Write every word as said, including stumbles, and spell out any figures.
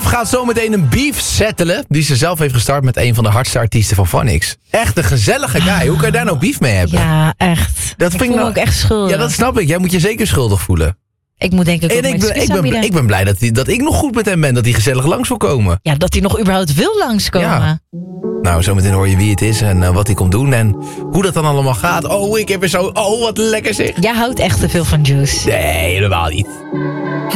gaat zometeen een beef settelen die ze zelf heeft gestart met een van de hardste artiesten van Phonics. Echt een gezellige guy. Hoe kan je daar nou beef mee hebben? Ja, echt. Dat ik vind voel ik me nou... ook echt schuldig. Ja, dat snap ik. Jij moet je zeker schuldig voelen. Ik moet denk ik ook En mijn ik ben, excuus ik, ben, aanbieden. ik ben blij dat, hij, dat ik nog goed met hem ben. Dat hij gezellig langs wil komen. Ja, dat hij nog überhaupt wil langskomen. Ja. Nou, zometeen hoor je wie het is en uh, wat hij komt doen. En hoe dat dan allemaal gaat. Oh, ik heb er zo... Oh, wat lekker zeg. Jij houdt echt te veel van Juice. Nee, helemaal niet.